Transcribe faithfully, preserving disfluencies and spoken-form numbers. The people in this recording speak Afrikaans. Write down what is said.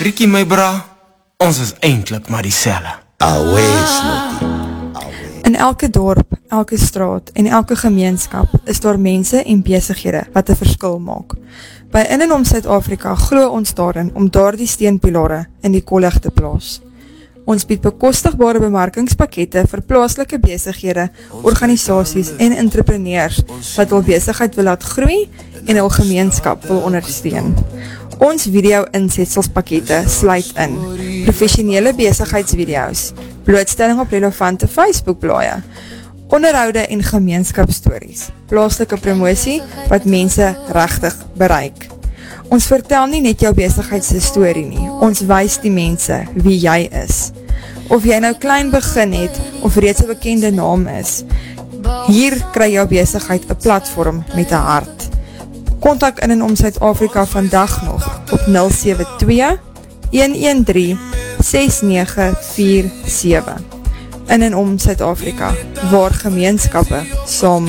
Krikkie my bra, ons is eintlik maar dieselfde. Awee, Snotty. In elke dorp, elke straat en elke gemeenskap is daar mense en besighede wat 'n verskil maak. By In en Om Suid-Afrika glo ons daarin om daardie steunpilare in die kollig te plaas. Ons bied bekostigbare bemarkingspakkette vir plaaslike besighede, organisasies en entrepreneurs wat hul besigheid wil laat groei en hul gemeenskap wil ondersteun. Ons video-inzetselspakkette sluit in professionele besigheidsvideo's, blootstelling op relevante Facebook-blaaie, onderhoude en gemeenskapstories, plaaslike promosie wat mense regtig bereik. Ons vertel nie net jou besigheidse storie nie, ons wys die mense wie jy is. Of jy nou klein begin het, of reeds 'n bekende naam is, hier kry jou besigheid 'n platform met 'n hart. Kontak In en Om Suid-Afrika vandag nog op nul sewe twee, een een drie, ses nege vier sewe. In en Om Suid-Afrika, waar gemeenskappe saam